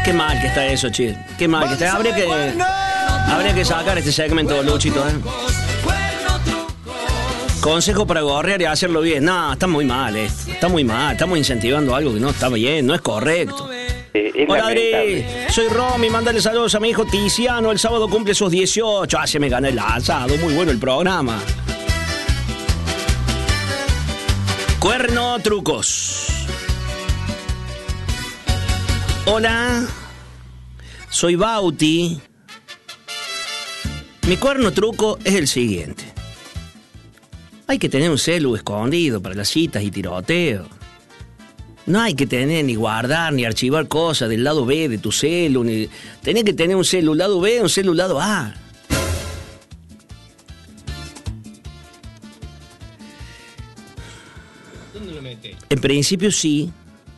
Qué mal que está eso, che. Qué mal que está. Habría que sacar este segmento, Luchito, ¿eh? Consejo para gorrear y hacerlo bien. No, está muy mal esto. Está muy mal. Estamos incentivando algo que no está bien, no es correcto. Hola, Adri. Soy Romy. Mándale saludos a mi hijo Tiziano. El sábado cumple sus 18. Se me gana el asado. Muy bueno el programa. Cuerno trucos. Hola. Soy Bauti. Mi cuerno truco es el siguiente. Hay que tener un celu escondido para las citas y tiroteo. No hay que tener ni guardar ni archivar cosas del lado B de tu celu. Tenés que tener un celu lado B, un celu lado A. ¿Dónde lo metes? En principio sí.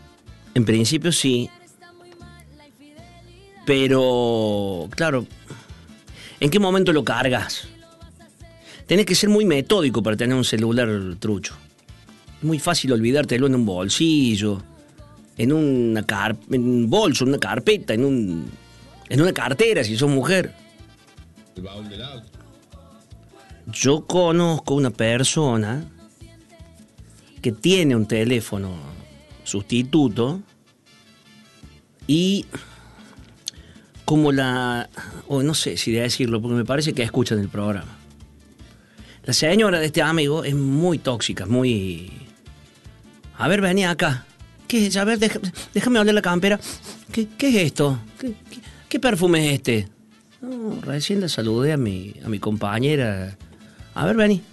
Pero, claro, ¿en qué momento lo cargas? Tenés que ser muy metódico para tener un celular trucho. Es muy fácil olvidártelo en un bolsillo, en un bolso, en una carpeta, en una cartera si sos mujer. El baúl del auto. Yo conozco una persona que tiene un teléfono sustituto y como no sé si decirlo porque me parece que escuchan el programa. La señora de este amigo es muy tóxica, muy... A ver, vení acá. ¿Qué es? A ver, déjame oler la campera. ¿Qué es esto? ¿Qué perfume es este? No, recién la saludé a mi compañera. A ver, vení.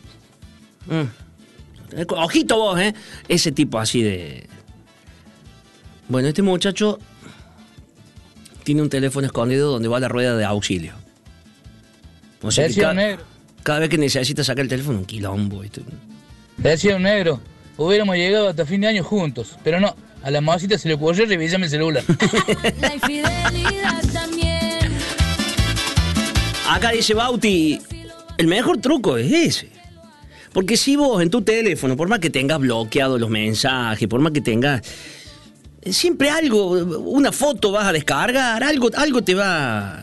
Ojito vos, ¿eh? Ese tipo así de... Bueno, este muchacho tiene un teléfono escondido donde va la rueda de auxilio. O sea que cada vez que necesita sacar el teléfono, un quilombo. Decía un negro, hubiéramos llegado hasta fin de año juntos, pero no, a la mamacita se le ocurrió revisarme el celular. La infidelidad también. Acá dice Bauti, el mejor truco es ese. Porque si vos en tu teléfono, por más que tengas bloqueado los mensajes, por más que tengas... Siempre algo, una foto vas a descargar, algo te va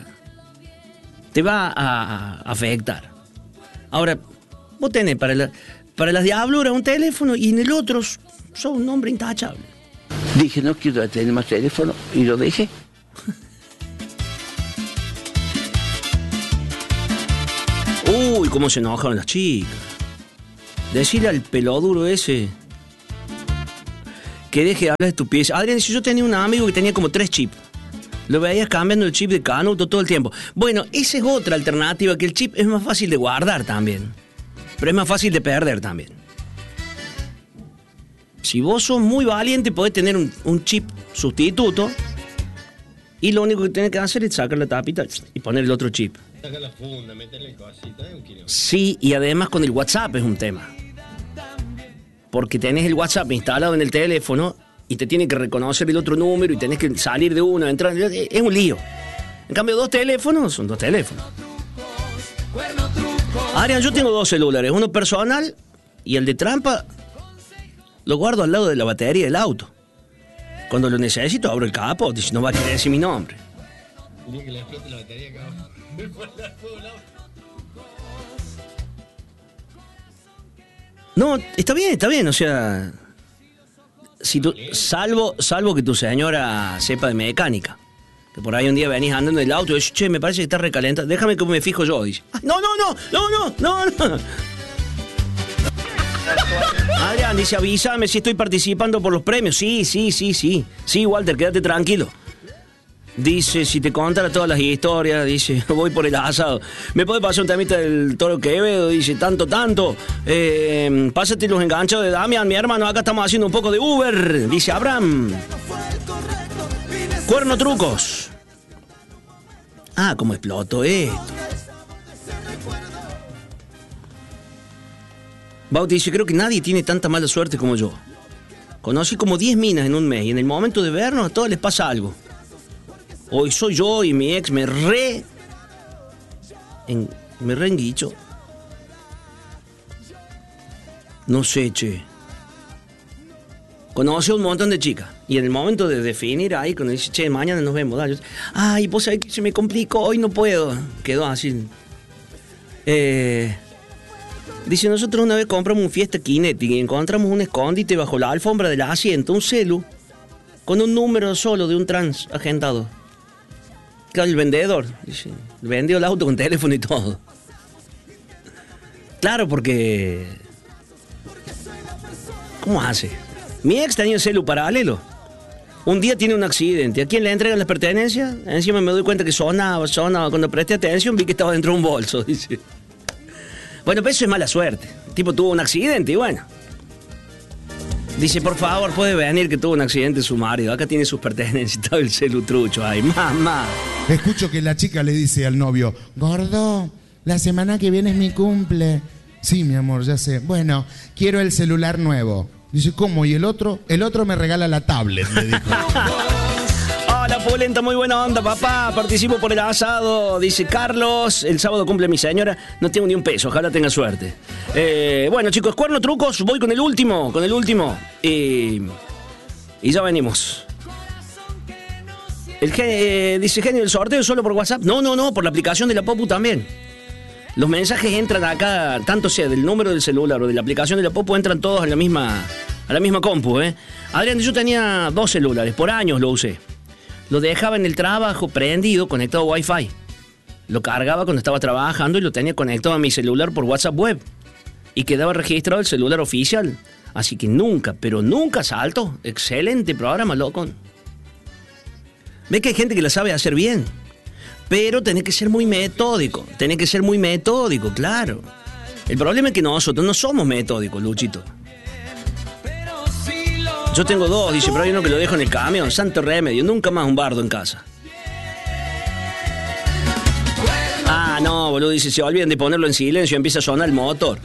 a afectar. Ahora, vos tenés para las diabluras un teléfono y en el otro sos un hombre intachable. Dije, no quiero tener más teléfono y lo dejé. Uy, cómo se enojaron las chicas. Decirle al peloduro ese que deje de hablar de estupidez. Adrián, si yo tenía un amigo que tenía como 3 chips. Lo veías cambiando el chip de canuto todo el tiempo. Bueno, esa es otra alternativa, que el chip es más fácil de guardar también. Pero es más fácil de perder también. Si vos sos muy valiente, podés tener un chip sustituto y lo único que tenés que hacer es sacar la tapita y poner el otro chip. Sacar la funda, meterle cositas, es un quilombo. Sí, y además con el WhatsApp es un tema. Porque tenés el WhatsApp instalado en el teléfono y te tiene que reconocer el otro número y tenés que salir de uno, entrar. Es un lío. En cambio, 2 teléfonos son 2 teléfonos. Adrián, yo tengo 2 celulares. Uno personal y el de trampa lo guardo al lado de la batería del auto. Cuando lo necesito, abro el capó. Dice, no va a querer decir mi nombre. El día que le explote la batería acá abajo. No, está bien, o sea... Si tú, salvo que tu señora sepa de mecánica. Que por ahí un día venís andando en el auto y dices, che, me parece que está recalentado. Déjame que me fijo yo. Dice, no. Adrián dice, avísame si estoy participando por los premios. Sí. Sí, Walter, quédate tranquilo. Dice, si te contara todas las historias, dice, voy por el asado. ¿Me puede pasar un temita del Toro Quevedo? Dice, tanto. Pásate los enganchados de Damián, mi hermano, acá estamos haciendo un poco de Uber. Dice Abraham. Cuerno trucos. ¿Cómo explotó esto? Bauti dice, creo que nadie tiene tanta mala suerte como yo. Conocí como 10 minas en un mes y en el momento de vernos a todos les pasa algo. Hoy soy yo y mi ex me reenguicho. No sé, che. Conocí a un montón de chicas. Y en el momento de definir ahí, cuando dice, che, mañana nos vemos, dale. Ay, vos sabés que se me complicó, hoy no puedo. Quedó así. Dice, nosotros una vez compramos un Fiesta Kinetic y encontramos un escondite bajo la alfombra del asiento, un celu, con un número solo de un trans agendado. Claro, el vendedor, dice, vendió el auto con teléfono y todo. Claro, porque... ¿Cómo hace? Mi ex tenía un celu paralelo. Un día tiene un accidente. ¿A quién le entregan las pertenencias? Encima me doy cuenta que sonaba. Cuando presté atención vi que estaba dentro de un bolso, dice. Bueno, pero eso es mala suerte. El tipo tuvo un accidente y bueno. Dice, por favor, puede venir que tuvo un accidente su marido. Acá tiene sus pertenencias. Estaba el celu trucho. Ay, mamá. Escucho que la chica le dice al novio, gordo, la semana que viene es mi cumple. Sí, mi amor, ya sé. Bueno, quiero el celular nuevo. Dice, ¿cómo? ¿Y el otro? El otro me regala la tablet, le dijo. Hola, Polenta, muy buena onda, papá. Participo por el asado. Dice Carlos, el sábado cumple mi señora. No tengo ni un peso, ojalá tenga suerte. Bueno, chicos, cuerno, trucos. Voy con el último. Y ya venimos. Dice Genio, ¿el sorteo solo por WhatsApp? No, por la aplicación de la Popu también. Los mensajes entran acá, tanto sea del número del celular o de la aplicación de la Popu, entran todos a la misma compu, ¿eh? Adrián, yo tenía 2 celulares, por años lo usé. Lo dejaba en el trabajo prendido, conectado a Wi-Fi. Lo cargaba cuando estaba trabajando y lo tenía conectado a mi celular por WhatsApp web. Y quedaba registrado el celular oficial. Así que nunca, pero nunca salto. Excelente programa, loco. Ve que hay gente que la sabe hacer bien. Pero tenés que ser muy metódico, claro. El problema es que nosotros no somos metódicos, Luchito. Yo tengo 2, dice, pero hay uno que lo dejo en el camión, santo remedio, nunca más un bardo en casa. Ah, no, boludo, dice, se olviden de ponerlo en silencio, empieza a sonar el motor.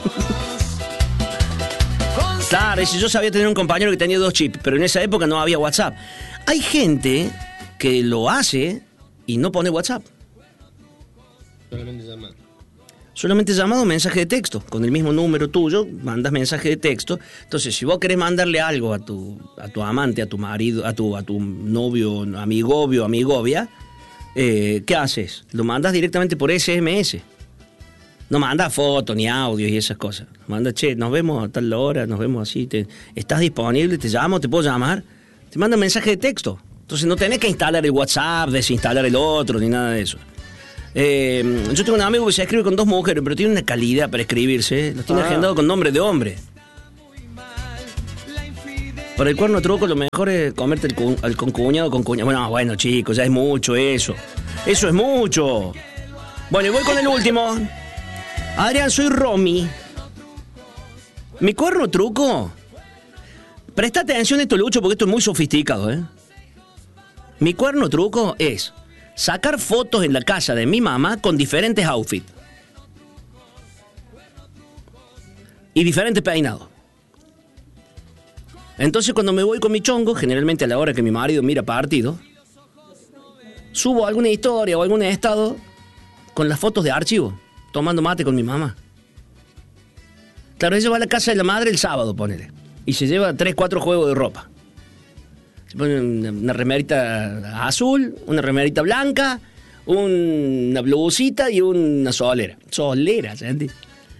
Claro, dice, yo sabía tener un compañero que tenía 2 chips, pero en esa época no había WhatsApp. Hay gente que lo hace... y no pone WhatsApp. Solamente llamado, mensaje de texto. Con el mismo número tuyo, mandas mensaje de texto. Entonces, si vos querés mandarle algo a tu amante, a tu marido, a tu novio, amigobio, amigovia, ¿qué haces? Lo mandas directamente por SMS. No mandas fotos ni audios y esas cosas. Manda, che, nos vemos a tal hora, nos vemos así. ¿Estás disponible? ¿Te llamo? ¿Te puedo llamar? Te manda mensaje de texto. Entonces no tenés que instalar el WhatsApp, desinstalar el otro, ni nada de eso. Yo tengo un amigo que se escribe con 2 mujeres, pero tiene una calidad para escribirse. Los tiene agendado con nombre de hombre. Para el cuerno truco lo mejor es comerte al concuñado con cuñado. Bueno, chicos, ya es mucho eso. Eso es mucho. Bueno, y voy con el último. Adrián, soy Romy. Mi cuerno truco. Presta atención a esto, Lucho, porque esto es muy sofisticado, ¿eh? Mi cuerno truco es sacar fotos en la casa de mi mamá con diferentes outfits. Y diferentes peinados. Entonces cuando me voy con mi chongo, generalmente a la hora que mi marido mira partido, subo alguna historia o algún estado con las fotos de archivo, tomando mate con mi mamá. Claro, ella va a la casa de la madre el sábado, ponele. Y se lleva 3, 4 juegos de ropa. Se pone una remerita azul, una remerita blanca, una blusita y una solera. Solera, ¿sabes?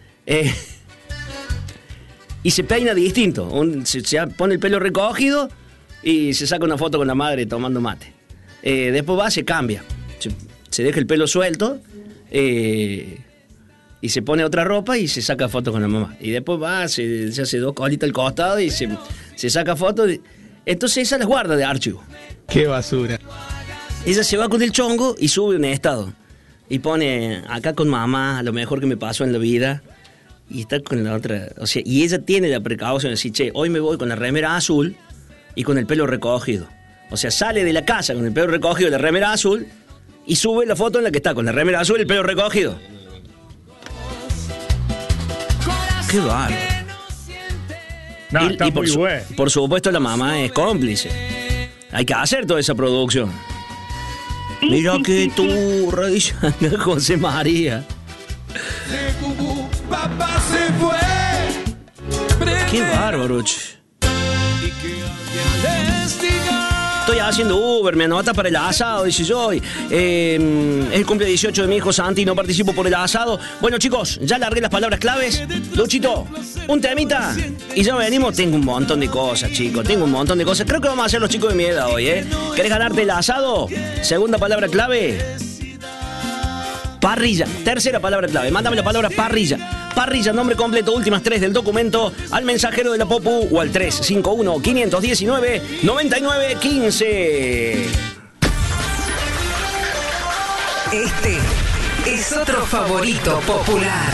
Y se peina distinto. Se pone el pelo recogido y se saca una foto con la madre tomando mate. Después va, se cambia. Se deja el pelo suelto y se pone otra ropa y se saca foto con la mamá. Y después va, se hace 2 colitas al costado y se saca fotos. Entonces esa las guarda de archivo. ¡Qué basura! Ella se va con el chongo y sube un estado. Y pone, acá con mamá, lo mejor que me pasó en la vida. Y está con la otra. O sea, y ella tiene la precaución de decir, che, hoy me voy con la remera azul y con el pelo recogido. O sea, sale de la casa con el pelo recogido y la remera azul y sube la foto en la que está con la remera azul y el pelo recogido. ¡Qué bárbaro! No, está muy bueno. Por supuesto la mamá es cómplice. Hay que hacer toda esa producción. Mira que turra, dice José María. Qué bárbaro. Estoy haciendo Uber, me anota para el asado, dice yo. Es el cumple 18 de mi hijo Santi, no participo por el asado. Bueno, chicos, ya largué las palabras claves. Luchito, un temita y ya venimos. Tengo un montón de cosas, chicos, tengo un montón de cosas. Creo que vamos a hacer los chicos de mi edad hoy, ¿eh? ¿Querés ganarte el asado? Segunda palabra clave. Parrilla. Tercera palabra clave. Mándame la palabra parrilla. Parrilla, nombre completo, últimas 3 del documento, al mensajero de la Popu o al 351-519-9915. Este es otro favorito popular.